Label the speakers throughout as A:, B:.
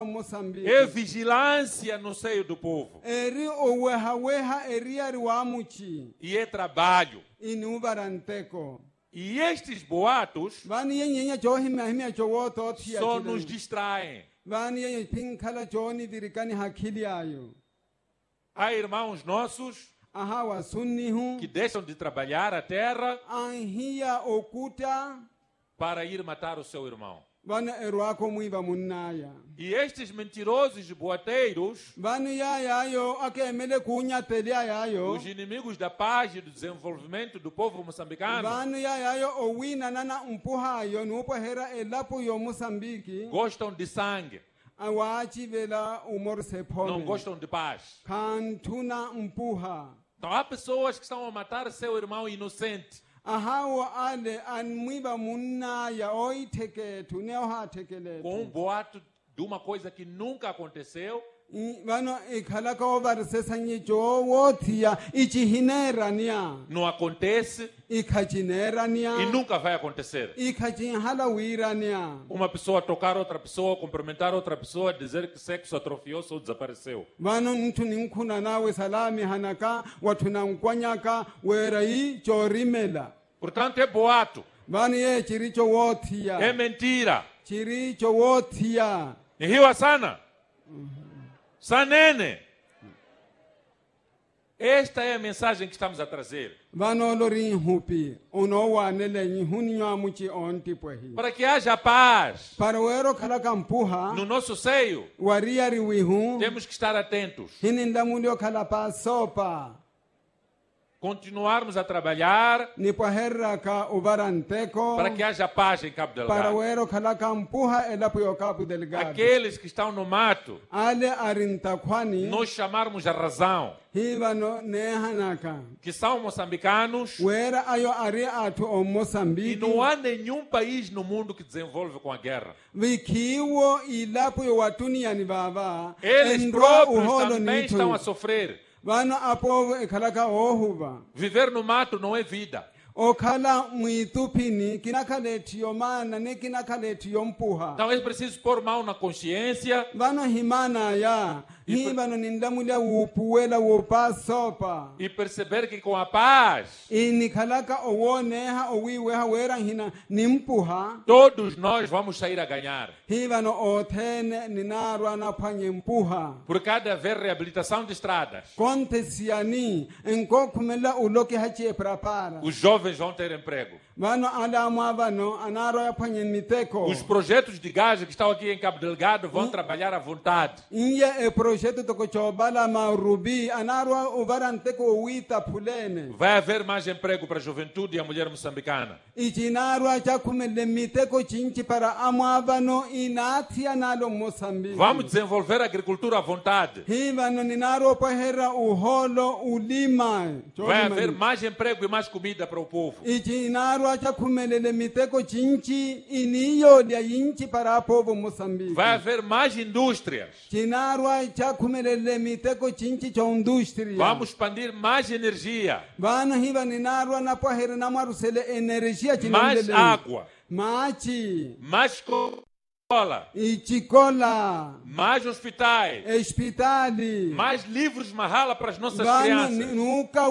A: Moçambique.
B: É vigilância no seio do povo.
A: Eri oweha eriari wamuchi.
B: E é trabalho.
A: Inubaranteko.
B: E estes boatos
A: Vani yenye johimia jowoto tia.
B: só nos distraem.
A: Vani yenye pinkala joni dirikani hakili ayo.
B: Há irmãos nossos
A: Aha wasunnihu.
B: que deixam de trabalhar a terra
A: Anhia okuta.
B: para ir matar o seu irmão.
A: Vana eruako muiva munaya.
B: E estes mentirosos e boateiros,
A: Vani yayo akemele kunya telia yayo.
B: os inimigos da paz e do desenvolvimento do povo moçambicano,
A: Vani yayo owina nana umpuha yo nupo hera elapo yo Moçambique.
B: gostam de sangue,
A: Awachi vela umor sepone.
B: não gostam de paz.
A: Kantuna umpuha.
B: Então há pessoas que estão a matar seu irmão inocente.
A: Ahawa ale anmuiva munaya oiteke tuneoha tekele.
B: Com boato de uma coisa que nunca aconteceu,
A: Vano ikhalaka ovarsesanye jowotia ichihinerania.
B: não acontece
A: Ikhachinerania.
B: e nunca vai acontecer.
A: Ikhachihala wirania.
B: Uma pessoa tocar outra pessoa, cumprimentar outra pessoa, dizer que sexo atrofiou ou desapareceu.
A: Vano mtu ninkuna nawe salami hanaka watuna nkwanyaka werai chorimela.
B: Portanto, é boato,
A: Vani ye chiricho wotia.
B: é mentira.
A: Chiricho wotia.
B: E hiyo sana. Sanene. Esta é a mensagem que estamos a trazer.
A: Vano lorin hupi. Uno wanele nyihunyo amuchi ontipwehi.
B: Para que haja paz
A: Para wero khalaka mpuha.
B: no nosso seio,
A: Wariari wihu.
B: temos que estar atentos.
A: Hinindamulio khalapa sopa.
B: Continuarmos a trabalhar
A: Nipoherra ka ubaranteko.
B: para que haja paz em Cabo
A: Para
B: Delgado.
A: wero khalaka mpuha elapo yo Cabo Delgado.
B: Aqueles que estão no mato,
A: Ale arintakwani.
B: nós chamarmos a razão,
A: Hivano nehanaka.
B: que são moçambicanos,
A: Wera ayo ari atu o
B: e
A: Moçambique.
B: não há nenhum país no mundo que desenvolve com a guerra.
A: Vikiwo ilapo yo watuni yani baba.
B: Eles
A: Endwa
B: próprios
A: uholo
B: também
A: nitu.
B: estão a sofrer.
A: Vano apo khalaka ohuva.
B: Viver no mato não é vida.
A: Okhala muitupini kinakaleti yo mana ne kinakaleti yo mpuha.
B: Então é preciso pôr mão na consciência
A: Vano himana ya. Hivano nindamulia upuwela wopa sopa.
B: e perceber que com a paz
A: Ini khalaka owoneha owiweha wera hina nimpuha.
B: todos nós vamos sair a ganhar.
A: Hivano othene ninarwa na phanye mpuha.
B: Por cada haver reabilitação de estradas,
A: Kontesiani enkokhumela uloki hachi prapara.
B: os jovens vão ter emprego.
A: Vano alama vano anarwa phanye miteko.
B: Os projetos de gás que estão aqui em Cabo Delgado vão trabalhar à vontade.
A: Inye e projeto toko chobala marubi anarwa uvaranteko wita pulene.
B: Vai haver mais emprego para a juventude e a mulher moçambicana.
A: Ichinarwa chakhumele miteko chinchi para amavano inatia nalo Moçambique.
B: Vamos desenvolver a agricultura à vontade.
A: Hivano ninarwa pahera uholo ulima.
B: Vai haver mais emprego e mais comida para o povo.
A: Ichinarwa chakhumelele miteko chinchi iniyo lya yinchi para povo Moçambique.
B: Vai haver mais indústrias.
A: Chinarwa chakhumelele miteko chinchi cha indústria.
B: Vamos expandir mais energia,
A: Vano hiva ninarwa na pahera na marusele energia
B: mais
A: chinendele.
B: água,
A: Machi.
B: mais escola,
A: Ichikola.
B: mais hospitais,
A: Hospitali.
B: mais livros mahala para as nossas
A: Vano
B: crianças,
A: nuka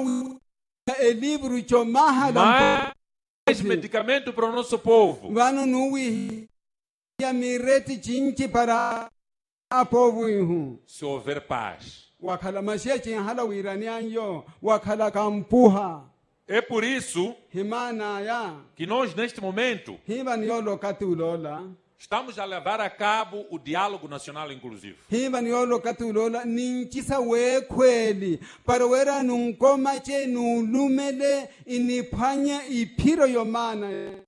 A: e livro chomaha da
B: mais medicamento para o nosso povo.
A: Vano nuwi ya mireti chinchi para povo ihu.
B: Se houver paz.
A: Wakhala mashia chinhala wirani anyo. Wakhala kampuha.
B: É por isso
A: Himana ya.
B: que nós, neste momento,
A: Hiva niolo katulola.
B: estamos a levar a cabo o diálogo nacional inclusivo.
A: Hiva niolo katulola. Ninchisa wekweli. Para wera nunkoma che nulumele inipanya ipiro yomana.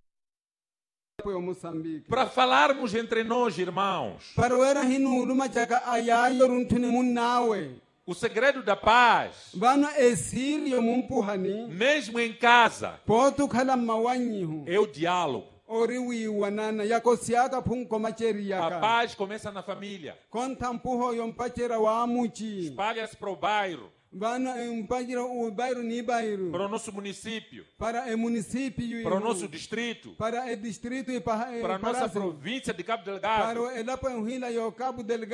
A: Moçambique.
B: Para falarmos entre nós, irmãos,
A: Para wera hinuluma chaka ayayo runtuni munawe.
B: o segredo da paz,
A: Vano esirio mumpuhani.
B: mesmo em casa,
A: Potu khala mawanyihu.
B: é o diálogo.
A: Oriwi wanana yako siaka punko macheri
B: A
A: yaka.
B: paz começa na família,
A: Kontampuho yompachera wa amuchi.
B: espalha-se para o bairro,
A: Vano mpachira o bairro ni bairro.
B: para o nosso município,
A: Para o município.
B: para o nosso distrito,
A: Para o distrito e para
B: para a nossa província de Cabo Delgado.
A: Para elapo hila yo Cabo Delgado.